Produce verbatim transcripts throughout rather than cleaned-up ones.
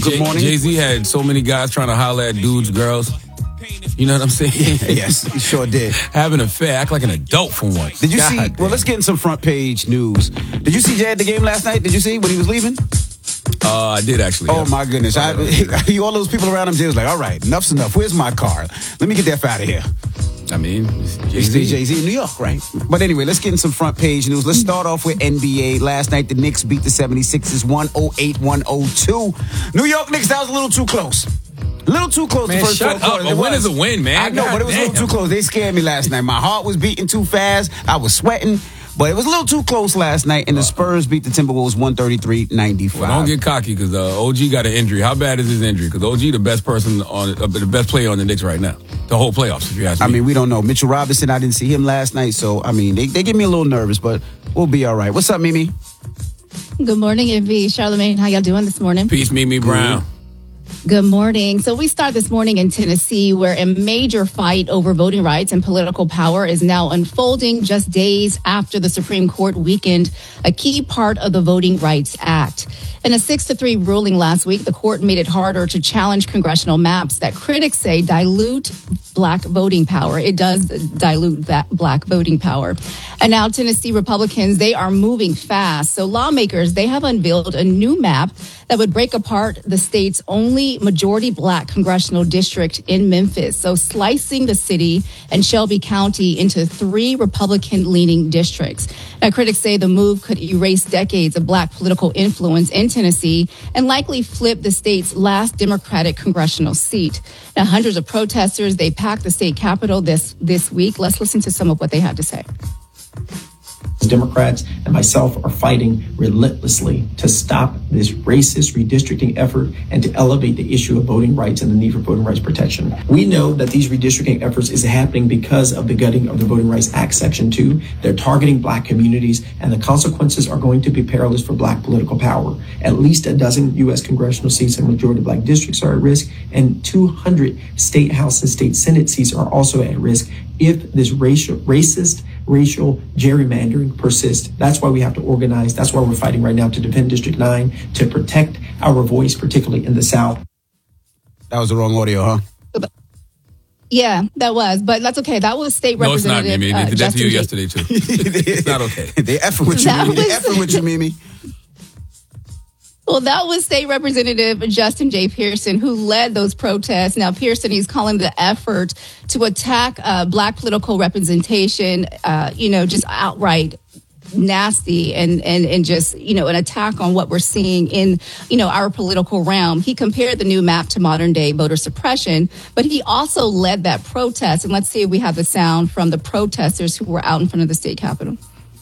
Good morning. Jay-Z had so many guys trying to holler at dudes, girls. You know what I'm saying? Yes, he sure did. Having a fair, act like an adult for once. Did you God see? damn. Well, let's get in some front page news. Did you see Jay at the game last night? Did you see when he was leaving? Uh, I did actually. Oh yeah. my goodness! I, he, all those people around him, Jay was like, "All right, enough's enough. Where's my car? Let me get that out of here." I mean, it's It's Jay-Z. Jay-Z in New York, right? But anyway, let's get in some front page news. Let's start off with N B A. Last night, the Knicks beat the seventy-sixers one oh eight to one oh two. New York Knicks, that was a little too close. A little too close. Man, the first shut four up. quarters. A It win was. is a win, man. I know, God but it was a little damn. too close. They scared me last night. My heart was beating too fast. I was sweating. But it was a little too close last night, and the Spurs beat the Timberwolves one thirty-three to ninety-five. Well, don't get cocky because uh, O G got an injury. How bad is his injury? Because O G the best person on uh, the best player on the Knicks right now. The whole playoffs, if you ask me. I mean, we don't know. Mitchell Robinson, I didn't see him last night, so, I mean, they, they get me a little nervous, but we'll be all right. What's up, Mimi? Good morning, M V. Charlamagne, how y'all doing this morning? Peace, Mimi Brown. Good morning. So we start this morning in Tennessee, where a major fight over voting rights and political power is now unfolding just days after the Supreme Court weakened a key part of the Voting Rights Act. In a six to three ruling last week, the court made it harder to challenge congressional maps that critics say dilute black voting power. It does dilute that black voting power. And now Tennessee Republicans, they are moving fast. So lawmakers, they have unveiled a new map that would break apart the state's only majority black congressional district in Memphis. So slicing the city and Shelby County into three Republican-leaning districts. Now, critics say the move could erase decades of black political influence in Tennessee and likely flip the state's last Democratic congressional seat. Now, hundreds of protesters, they packed the state capitol this, this week. Let's listen to some of what they had to say. Democrats and myself are fighting relentlessly to stop this racist redistricting effort and to elevate the issue of voting rights and the need for voting rights protection. We know that these redistricting efforts is happening because of the gutting of the Voting Rights Act Section two. They're targeting black communities, and the consequences are going to be perilous for black political power. At least a dozen U S congressional seats and majority black districts are at risk, and two hundred state house and state senate seats are also at risk if this racial, racist, racial gerrymandering persists. That's why we have to organize. That's why we're fighting right now to defend District nine, to protect our voice, particularly in the South. That was the wrong audio, huh? Yeah, that was, but that's okay. That was state No, it's not, representative. Mimi. They uh, did that to you Justin J- yesterday, too. It's not okay. They effing with you, That Mimi. They was- effing with you, Mimi. Well, that was State Representative Justin J. Pearson who led those protests. Now, Pearson, he's calling the effort to attack uh, black political representation, uh, you know, just outright nasty and, and, and just, you know, an attack on what we're seeing in, you know, our political realm. He compared the new map to modern day voter suppression, but he also led that protest. And let's see if we have the sound from the protesters who were out in front of the state capitol.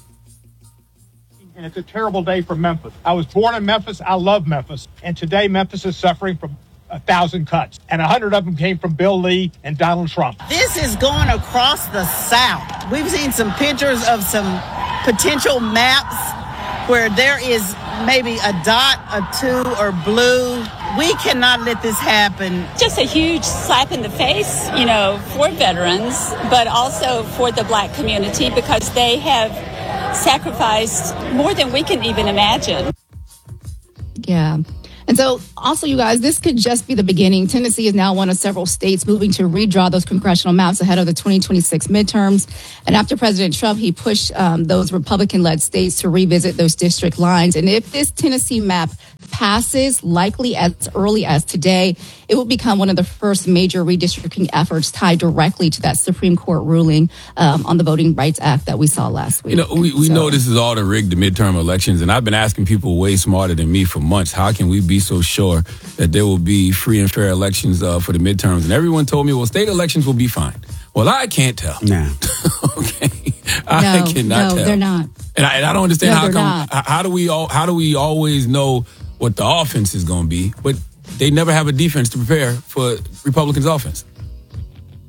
And it's a terrible day for Memphis. I was born in Memphis. I love Memphis. And today Memphis is suffering from a thousand cuts. And a hundred of them came from Bill Lee and Donald Trump. This is going across the South. We've seen some pictures of some potential maps where there is maybe a dot, a two, or blue. We cannot let this happen. Just a huge slap in the face, you know, for veterans, but also for the black community because they have sacrificed more than we can even imagine. Yeah. And so also, you guys, this could just be the beginning. Tennessee is now one of several states moving to redraw those congressional maps ahead of the twenty twenty-six midterms. And after President Trump, he pushed um, those Republican-led states to revisit those district lines. And if this Tennessee map passes, likely as early as today, it will become one of the first major redistricting efforts tied directly to that Supreme Court ruling um, on the Voting Rights Act that we saw last week. You know, we, we So- know this is all to rig the midterm elections, and I've been asking people way smarter than me for months, how can we be so sure that there will be free and fair elections uh, for the midterms? And everyone told me, well, state elections will be fine. Well, I can't tell. Nah. Okay. I No, cannot no, tell. they're not. And I, and I don't understand No, how they're come, not. how, how do we all, how do we always know what the offense is going to be, but they never have a defense to prepare for Republicans' offense?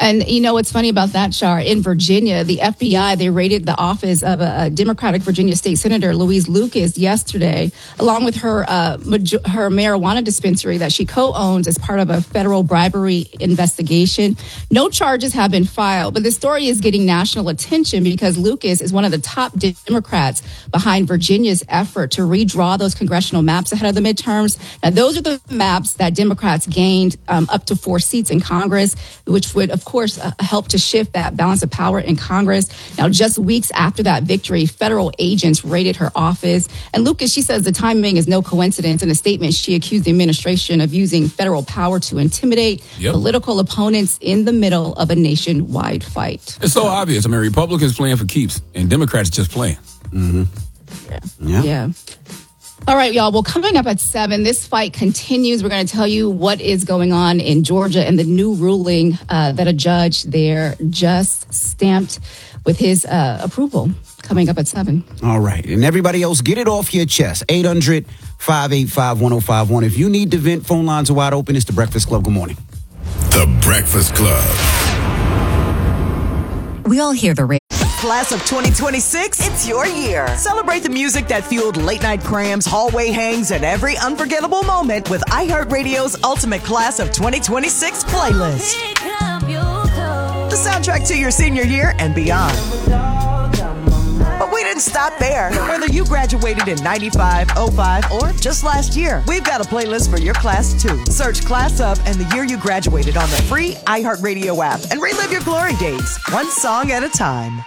And you know what's funny about that, Shar? In Virginia, the F B I, they raided the office of a, a Democratic Virginia State Senator, Louise Lucas, yesterday, along with her uh, maj- her marijuana dispensary that she co-owns as part of a federal bribery investigation. No charges have been filed, but the story is getting national attention because Lucas is one of the top Democrats behind Virginia's effort to redraw those congressional maps ahead of the midterms. Now, those are the maps that Democrats gained um, up to four seats in Congress, which would, of course, uh, help to shift that balance of power in Congress. Now, just weeks after that victory, federal agents raided her office. And Lucas, she says the timing is no coincidence. In a statement, she accused the administration of using federal power to intimidate yep. political opponents in the middle of a nationwide fight. It's so obvious. I mean, Republicans playing for keeps and Democrats just playing. Mm-hmm. Yeah. Yeah. yeah. All right, y'all. Well, coming up at seven, this fight continues. We're going to tell you what is going on in Georgia and the new ruling uh, that a judge there just stamped with his uh, approval. Coming up at seven. All right. And everybody else, get it off your chest. eight hundred, five eight five, one oh five one. If you need to vent, phone lines are wide open. It's The Breakfast Club. Good morning. The Breakfast Club. We all hear the radio. Class of twenty twenty-six, it's your year. Celebrate the music that fueled late night crams, hallway hangs, and every unforgettable moment with iHeartRadio's Ultimate Class of twenty twenty-six playlist. The soundtrack to your senior year and beyond. But we didn't stop there. Whether you graduated in ninety-five, oh five, or just last year, we've got a playlist for your class too. Search Class Up and the year you graduated on the free iHeartRadio app and relive your glory days, one song at a time.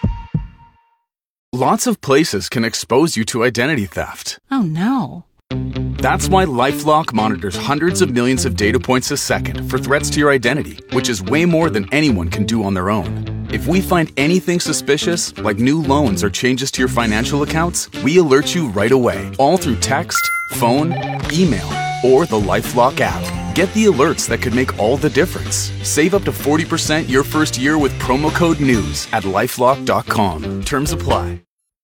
Lots of places can expose you to identity theft. Oh, no. That's why LifeLock monitors hundreds of millions of data points a second for threats to your identity, which is way more than anyone can do on their own. If we find anything suspicious, like new loans or changes to your financial accounts, we alert you right away, all through text, phone, email, or the LifeLock app. Get the alerts that could make all the difference. Save up to forty percent your first year with promo code NEWS at LifeLock dot com. Terms apply.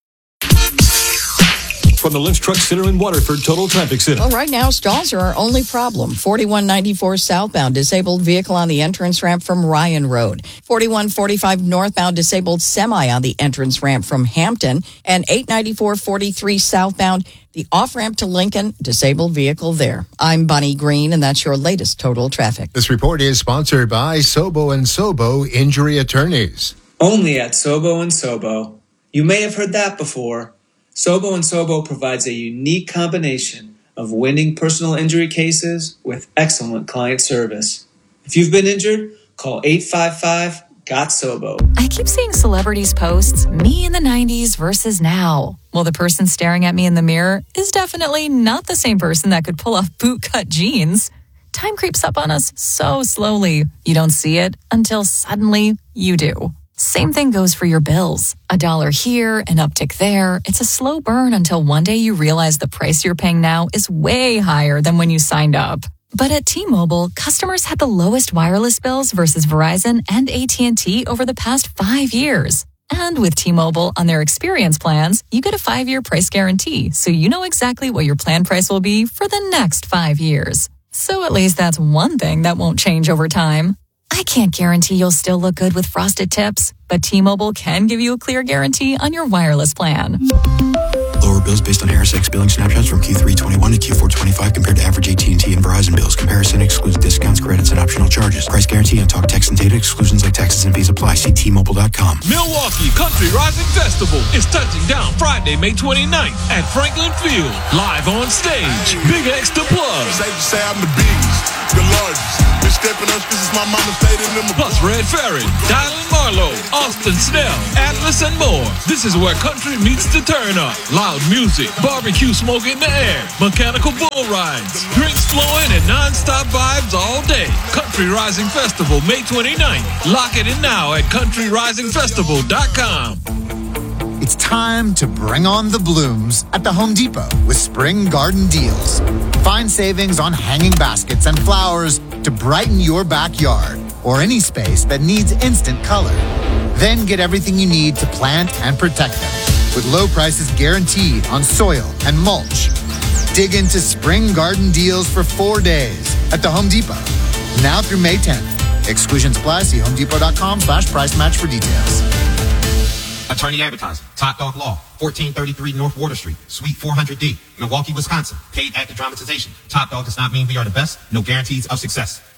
From the Lynch Truck Center in Waterford Total Traffic Center. Well, right now, stalls are our only problem. forty-one ninety-four southbound, disabled vehicle on the entrance ramp from Ryan Road. forty-one forty-five northbound, disabled semi on the entrance ramp from Hampton. And eight ninety-four forty-three southbound, the off-ramp to Lincoln, disabled vehicle there. I'm Bunny Green, and that's your latest Total Traffic. This report is sponsored by Sobo and Sobo Injury Attorneys. Only at Sobo and Sobo. You may have heard that before. Sobo and Sobo provides a unique combination of winning personal injury cases with excellent client service. If you've been injured, call eight five five, G O T S O B O. I keep seeing celebrities post me in the nineties versus now. Well, the person staring at me in the mirror is definitely not the same person that could pull off bootcut jeans. Time creeps up on us so slowly. You don't see it until suddenly you do. Same thing goes for your bills. A dollar here, an uptick there. It's a slow burn until one day you realize the price you're paying now is way higher than when you signed up. But at T-Mobile, customers had the lowest wireless bills versus Verizon and A T and T over the past five years. And with T-Mobile on their experience plans, you get a five-year price guarantee, so you know exactly what your plan price will be for the next five years. So at least that's one thing that won't change over time. I can't guarantee you'll still look good with frosted tips, but T-Mobile can give you a clear guarantee on your wireless plan. Lower bills based on Harris X billing snapshots from Q three twenty-one to Q four twenty-five compared to average A T and T and Verizon bills. Comparison excludes discounts, credits, and optional charges. Price guarantee on talk, text, and data exclusions like taxes and fees apply. See T Mobile dot com. Milwaukee Country Rising Festival is touching down Friday, May twenty-ninth at Franklin Field. Live on stage. Big X the Plug. Safe to say I'm the biggest, the largest. Been stepping up since my mama stayed in them. Plus Red Ferret, Dylan Marlowe, Austin Snell, Atlas, and more. This is where country meets the turn up. Loud music, barbecue smoke in the air, mechanical bull rides, drinks flowing, and non-stop vibes all day. Country Rising Festival, May twenty-ninth. Lock it in now at country rising festival dot com. It's time to bring on the blooms at the Home Depot with Spring Garden Deals. Find savings on hanging baskets and flowers to brighten your backyard or any space that needs instant color. Then get everything you need to plant and protect them with low prices guaranteed on soil and mulch. Dig into Spring Garden Deals for four days at the Home Depot, now through May tenth. Exclusions apply. See homedepot.com slash price match for details. Attorney advertising. Top Dog Law. fourteen thirty-three North Water Street. Suite four hundred D. Milwaukee, Wisconsin. Paid active dramatization. Top Dog does not mean we are the best. No guarantees of success.